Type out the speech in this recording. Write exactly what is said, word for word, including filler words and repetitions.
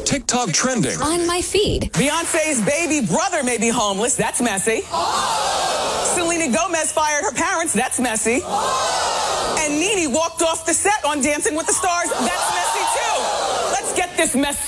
TikTok trending. On my feed. Beyonce's baby brother may be homeless. That's messy. Selena Gomez fired her parents. That's messy. And Nene walked off the set on Dancing with the Stars. That's messy, too. Let's get this mess